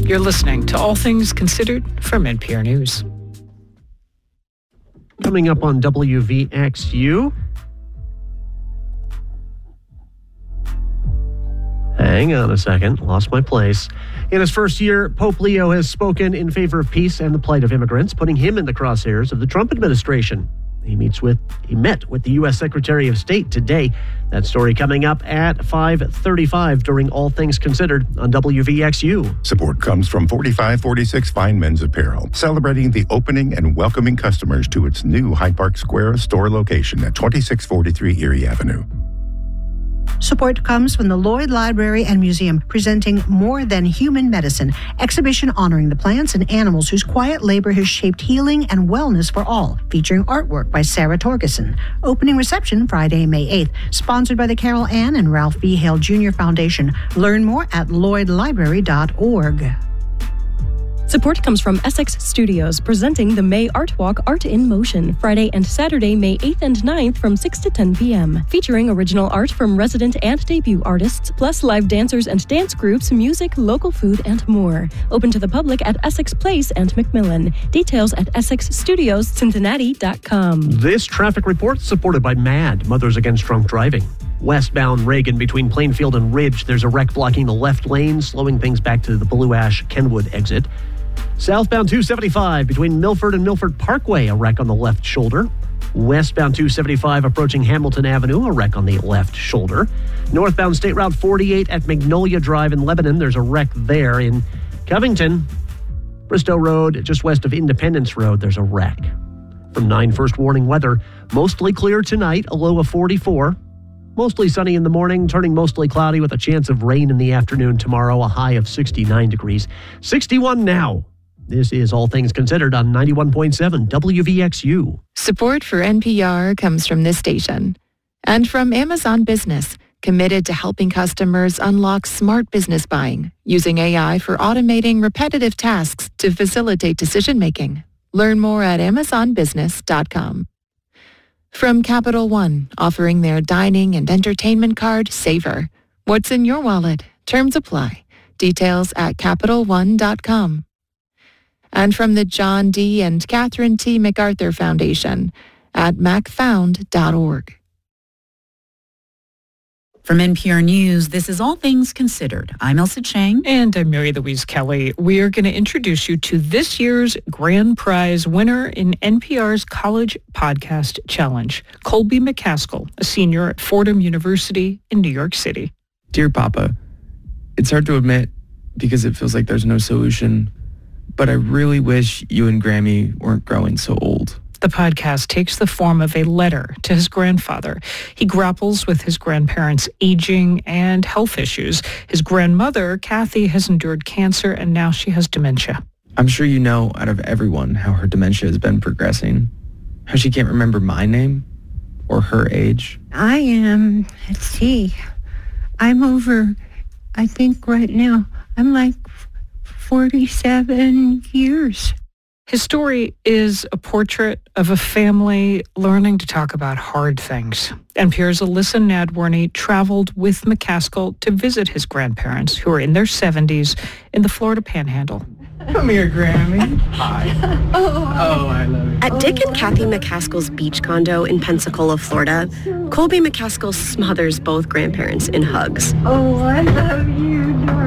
You're listening to All Things Considered from NPR News. Coming up on WVXU. Hang on a second, lost my place. In his first year, Pope Leo has spoken in favor of peace and the plight of immigrants, putting him in the crosshairs of the Trump administration. He met with the U.S. Secretary of State today. That story coming up at 5:35 during All Things Considered on WVXU. Support comes from 4546 Fine Men's Apparel, celebrating the opening and welcoming customers to its new Hyde Park Square store location at 2643 Erie Avenue. Support comes from the Lloyd Library and Museum, presenting More Than Human Medicine, exhibition honoring the plants and animals whose quiet labor has shaped healing and wellness for all, featuring artwork by Sarah Torgeson. Opening reception Friday, May 8th, sponsored by the Carol Ann and Ralph V. Hale Jr. Foundation. Learn more at lloydlibrary.org. Support comes from Essex Studios, presenting the May Art Walk Art in Motion, Friday and Saturday, May 8th and 9th from 6 to 10 p.m. Featuring original art from resident and debut artists, plus live dancers and dance groups, music, local food, and more. Open to the public at Essex Place and Macmillan. Details at EssexStudiosCincinnati.com. This traffic report supported by MAD, Mothers Against Drunk Driving. Westbound Reagan between Plainfield and Ridge, there's a wreck blocking the left lane, slowing things back to the Blue Ash Kenwood exit. Southbound 275 between Milford and Milford Parkway, a wreck on the left shoulder. Westbound 275 approaching Hamilton Avenue, a wreck on the left shoulder. Northbound State Route 48 at Magnolia Drive in Lebanon, there's a wreck there. In Covington, Bristow Road, just west of Independence Road, there's a wreck. From 9 first warning weather, mostly clear tonight, a low of 44. Mostly sunny in the morning, turning mostly cloudy with a chance of rain in the afternoon tomorrow, a high of 69 degrees. 61 now. This is All Things Considered on 91.7 WVXU. Support for NPR comes from this station and from Amazon Business, committed to helping customers unlock smart business buying using AI for automating repetitive tasks to facilitate decision-making. Learn more at amazonbusiness.com. From Capital One, offering their dining and entertainment card, Savor. What's in your wallet? Terms apply. Details at CapitalOne.com. And from the John D. and Catherine T. MacArthur Foundation at macfound.org. From NPR News, this is All Things Considered. I'm Elsa Chang. And I'm Mary Louise Kelly. We are going to introduce you to this year's grand prize winner in NPR's College Podcast Challenge, Colby McCaskill, a senior at Fordham University in New York City. Dear Papa, it's hard to admit because it feels like there's no solution, but I really wish you and Grammy weren't growing so old. The podcast takes the form of a letter to his grandfather. He grapples with his grandparents' aging and health issues. His grandmother, Kathy, has endured cancer, and now she has dementia. I'm sure you know out of everyone how her dementia has been progressing, how she can't remember my name or her age. I am, I'm over, I think right now, I'm like 47 years. His story is a portrait of a family learning to talk about hard things. NPR's Alyssa Nadworny traveled with McCaskill to visit his grandparents, who are in their 70s, in the Florida Panhandle. Come here, Grammy. Hi. I love you. At Dick and Kathy McCaskill's beach condo in Pensacola, Florida, Colby McCaskill smothers both grandparents in hugs. Oh, I love you, darling.